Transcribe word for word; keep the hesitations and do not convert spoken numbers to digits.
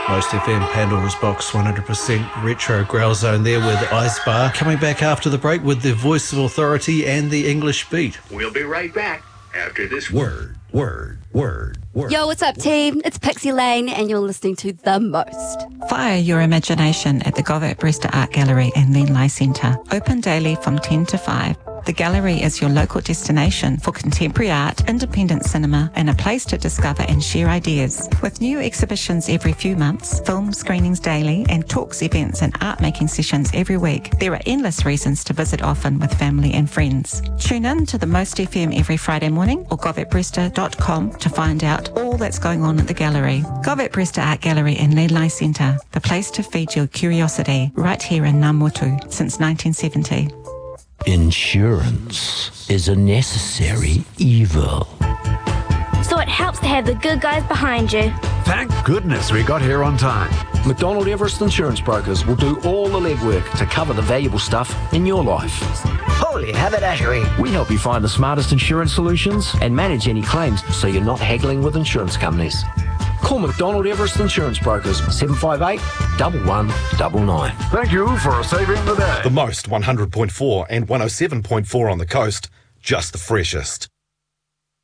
Most F M Pandora's Box one hundred percent Retro Growl Zone there with Ice Bar. Coming back after the break with the Voice of Authority and the English Beat. We'll be right back after this word, word, word, word. Yo, what's up, team? It's Pixie Lane, and you're listening to The Most. Fire your imagination at the Govert Brewster Art Gallery and Lenlai Centre. Open daily from ten to five. The gallery is your local destination for contemporary art, independent cinema, and a place to discover and share ideas. With new exhibitions every few months, film screenings daily, and talks, events, and art-making sessions every week, there are endless reasons to visit often with family and friends. Tune in to the Most F M every Friday morning or govert brewster dot com to find out all that's going on at the gallery. Govert Brewster Art Gallery and Lenlai Centre, the place to feed your curiosity, right here in Ngāmotu since nineteen seventy. Insurance is a necessary evil. So it helps to have the good guys behind you. Thank goodness we got here on time. McDonald Everest Insurance Brokers will do all the legwork to cover the valuable stuff in your life. Holy haberdashery. We help you find the smartest insurance solutions and manage any claims so you're not haggling with insurance companies. Call McDonald Everest Insurance Brokers, seven five eight, one one nine nine. Thank you for saving the day. The Most one hundred point four and one oh seven point four on the coast, just the freshest.